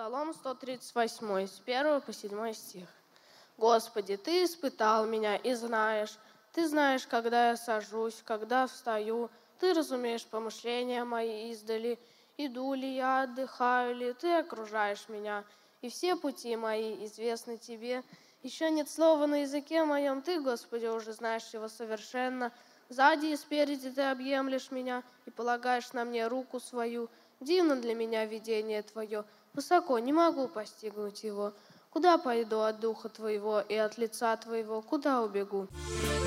Псалом 138, с 1 по 7 стих. Господи, Ты испытал меня и знаешь. Ты знаешь, когда я сажусь, когда встаю. Ты разумеешь помышления мои издали. Иду ли я, отдыхаю ли, Ты окружаешь меня. И все пути мои известны Тебе. Еще нет слова на языке моем, Ты, Господи, уже знаешь его совершенно. Сзади и спереди Ты объемлешь меня и полагаешь на мне руку свою. Дивно для меня видение Твое, высоко не могу постигнуть его. Куда пойду от духа Твоего и от лица Твоего, куда убегу?